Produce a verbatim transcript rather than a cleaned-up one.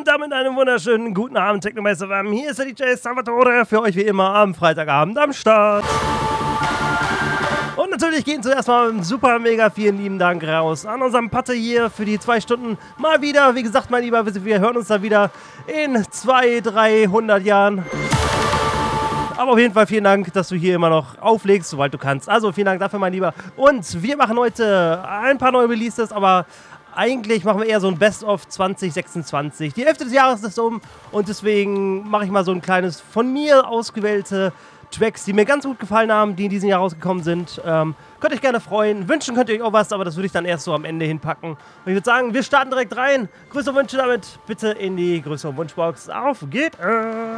damit einen wunderschönen guten Abend, Technomeister. Hier ist der D J Salvatore für euch wie immer am Freitagabend am Start. Und natürlich gehen zuerst mal einen super mega vielen lieben Dank raus an unseren Patte hier für die zwei Stunden mal wieder. Wie gesagt, mein Lieber, wir hören uns da wieder in zweihundert, dreihundert Jahren. Aber auf jeden Fall vielen Dank, dass du hier immer noch auflegst, soweit du kannst. Also vielen Dank dafür, mein Lieber. Und wir machen heute ein paar neue Releases, aber eigentlich machen wir eher so ein Best-of zwanzig sechsundzwanzig. Die Hälfte des Jahres ist um und deswegen mache ich mal so ein kleines von mir ausgewählte Tracks, die mir ganz gut gefallen haben, die in diesem Jahr rausgekommen sind. Ähm, könnt euch gerne freuen. Wünschen könnt ihr euch auch was, aber das würde ich dann erst so am Ende hinpacken. Und ich würde sagen, wir starten direkt rein. Grüße und Wünsche damit bitte in die größere Wunschbox. Auf geht es!